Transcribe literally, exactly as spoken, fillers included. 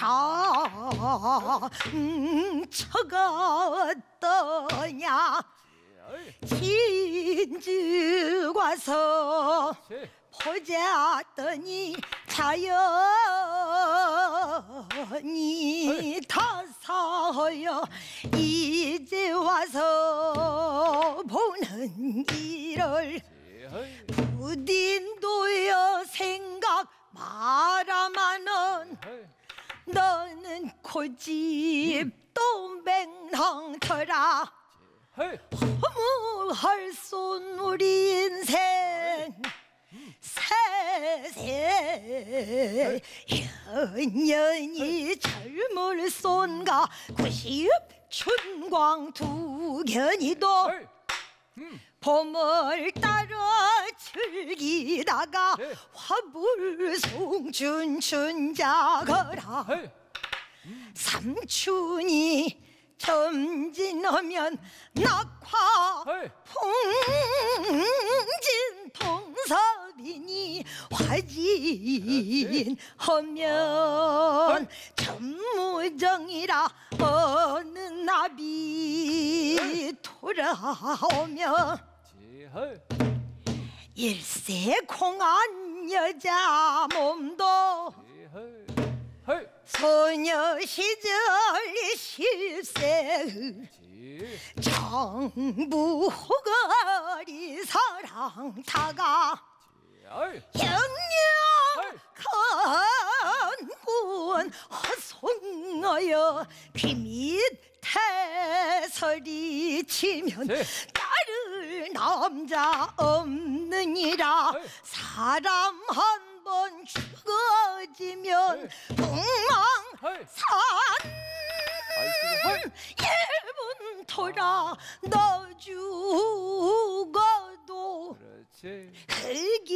상처가 어떠냐 진즉 와서 보자더니 자연이 다사하여 이제 와서 보는 일을 부딘도여 생각 마라마는 너는 고집도 맹랑터라 허무할 쏜 우리 인생 세세 연연히 젊을 쏜가 구십 춘광 두견이도 봄을 따라 즐기다가 화불송 춘자거라 삼춘이 점진하면 낙화 풍진 통섭이니 화진하면 전무정이라 어느 나비 돌아오며 일세 공한 여자 몸도 소녀 시절 십세의 정부 호거리 사랑타가 영영한 허송하여 비밑 태설이 치면 따를 남자 없느니라 사람 한 번 죽어지면 동망산 일분 돌아 너 죽어도 흙이